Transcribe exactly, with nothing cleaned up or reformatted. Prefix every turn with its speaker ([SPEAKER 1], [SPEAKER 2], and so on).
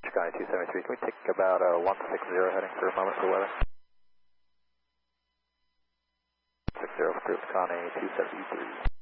[SPEAKER 1] Connie two seventy-three, can we take about a one six zero heading for a moment for weather? six zero for Connie two seventy-three.